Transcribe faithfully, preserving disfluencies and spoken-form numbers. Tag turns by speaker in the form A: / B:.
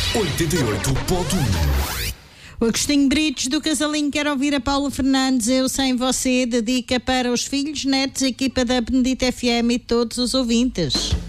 A: oitenta e oito ponto um.
B: O Agostinho Brites do Casalinho quer ouvir a Paula Fernandes, Eu Sem Você, dedica para os filhos, netos, equipa da Benedita F M e todos os ouvintes.